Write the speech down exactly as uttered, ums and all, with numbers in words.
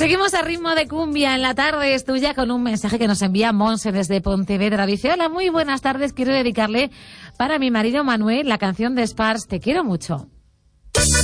Seguimos a ritmo de cumbia en la tarde, es tuya, con un mensaje que nos envía Monse desde Pontevedra. Dice: hola, muy buenas tardes, quiero dedicarle para mi marido Manuel la canción de Spars, Te quiero mucho.